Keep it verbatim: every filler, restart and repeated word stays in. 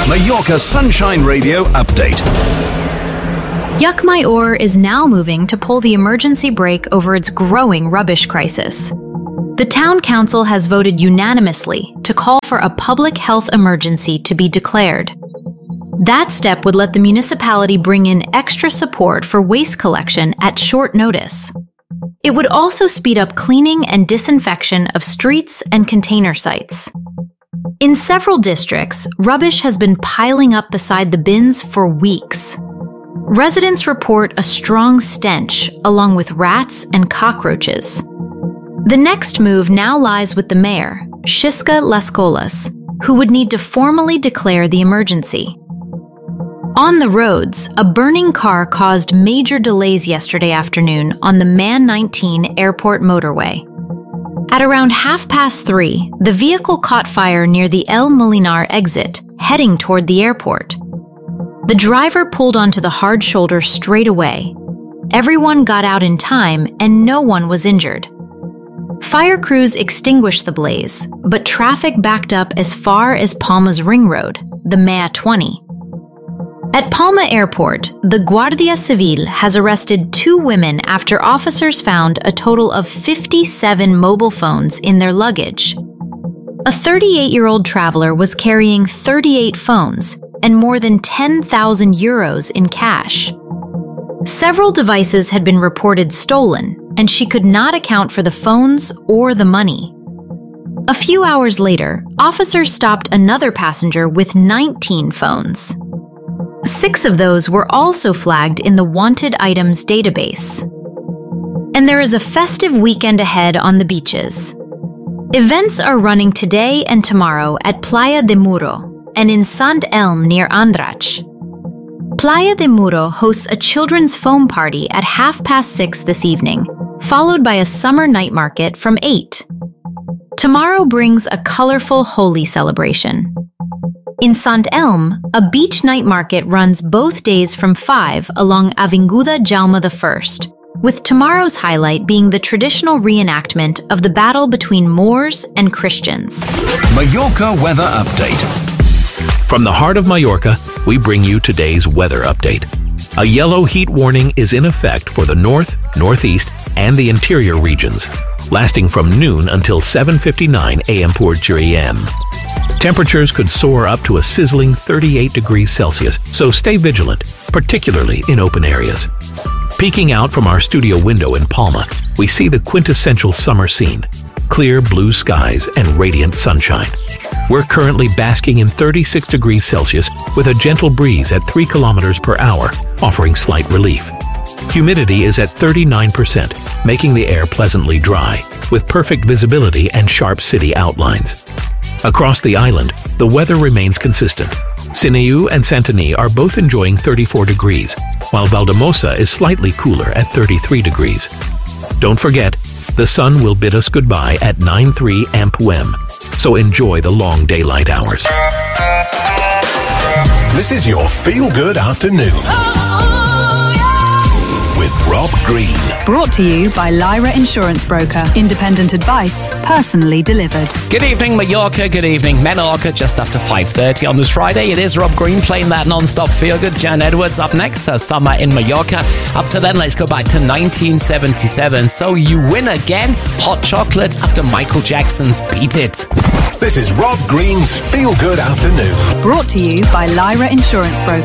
Mallorca Sunshine Radio Update. Yuck My Or is now moving to pull the emergency brake over its growing rubbish crisis. The town council has voted unanimously to call for a public health emergency to be declared. That step would let the municipality bring in extra support for waste collection at short notice. It would also speed up cleaning and disinfection of streets and container sites. In several districts, rubbish has been piling up beside the bins for weeks. Residents report a strong stench, along with rats and cockroaches. The next move now lies with the mayor, Xisca Las Colas, who would need to formally declare the emergency. On the roads, a burning car caused major delays yesterday afternoon on the Man nineteen airport motorway. At around half past three, the vehicle caught fire near the El Molinar exit, heading toward the airport. The driver pulled onto the hard shoulder straight away. Everyone got out in time and no one was injured. Fire crews extinguished the blaze, but traffic backed up as far as Palma's ring road, the M E A twenty. At Palma Airport, the Guardia Civil has arrested two women after officers found a total of fifty-seven mobile phones in their luggage. A thirty-eight-year-old traveler was carrying thirty-eight phones and more than ten thousand euros in cash. Several devices had been reported stolen, and she could not account for the phones or the money. A few hours later, officers stopped another passenger with nineteen phones. Six of those were also flagged in the wanted items database. And there is a festive weekend ahead on the beaches. Events are running today and tomorrow at Playa de Muro and in Sant Elm near Andratx. Playa de Muro hosts a children's foam party at half past six this evening, followed by a summer night market from eight. Tomorrow brings a colorful Holi celebration. In Sant Elm, a beach night market runs both days from five along Avinguda Jaume the First, with tomorrow's highlight being the traditional reenactment of the battle between Moors and Christians. Mallorca Weather Update. From the heart of Mallorca, we bring you today's weather update. A yellow heat warning is in effect for the north, northeast, and the interior regions, lasting from noon until seven fifty-nine a m Port Juriem. Temperatures could soar up to a sizzling thirty-eight degrees Celsius, so stay vigilant, particularly in open areas. Peeking out from our studio window in Palma, we see the quintessential summer scene: clear blue skies and radiant sunshine. We're currently basking in thirty-six degrees Celsius with a gentle breeze at three kilometers per hour, offering slight relief. Humidity is at thirty-nine percent, making the air pleasantly dry, with perfect visibility and sharp city outlines. Across the island, the weather remains consistent. Sineu and Santany are both enjoying thirty-four degrees, while Valdemosa is slightly cooler at thirty-three degrees. Don't forget, the sun will bid us goodbye at nine three a m P M, so enjoy the long daylight hours. This is your feel-good afternoon. With Rob Green. Brought to you by Lyra Insurance Broker. Independent advice, personally delivered. Good evening, Mallorca. Good evening, Menorca. Just after five thirty on this Friday, it is Rob Green playing that non-stop feel-good. Jan Edwards up next, her Summer in Mallorca. Up to then, let's go back to nineteen seventy-seven. So you win again, hot chocolate after Michael Jackson's Beat It. This is Rob Green's Feel Good Afternoon. Brought to you by Lyra Insurance Broker.